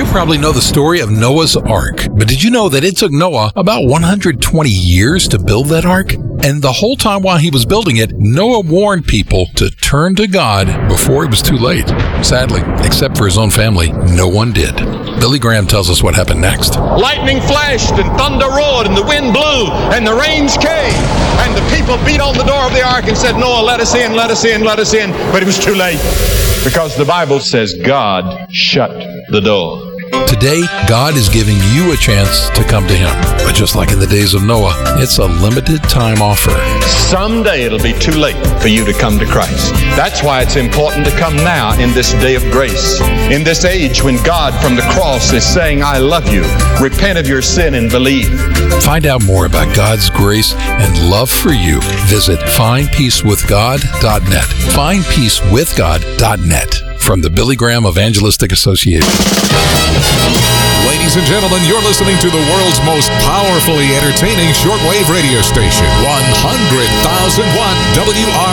probably know the story of Noah's Ark, but did you know that it took Noah about 120 years to build that ark? And the whole time while he was building it, Noah warned people to turn to God before it was too late. Sadly, except for his own family, no one did. Billy Graham tells us what happened next. Lightning flashed and thunder roared and the wind blew and the rains came and the people beat on the door of the ark and said, Noah, let us in, let us in, let us in. But it was too late because the Bible says God shut the door. Today, God is giving you a chance to come to Him. But just like in the days of Noah, it's a limited time offer. Someday it'll be too late for you to come to Christ. That's why it's important to come now in this day of grace. In this age when God from the cross is saying, I love you. Repent of your sin and believe. Find out more about God's grace and love for you. Visit findpeacewithgod.net. Findpeacewithgod.net. From the Billy Graham Evangelistic Association. Ladies and gentlemen, you're listening to the world's most powerfully entertaining shortwave radio station, 100,000 watt WR.